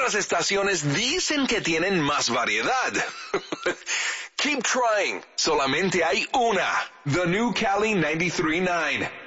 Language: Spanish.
otras estaciones dicen que tienen más variedad. Keep trying. Solamente hay una. The New Cali 93.9.